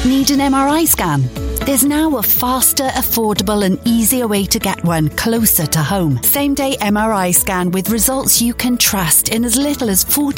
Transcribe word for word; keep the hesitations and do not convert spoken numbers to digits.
Need an M R I scan? There's now a faster, affordable and easier way to get one closer to home. Same day M R I scan with results you can trust in as little as forty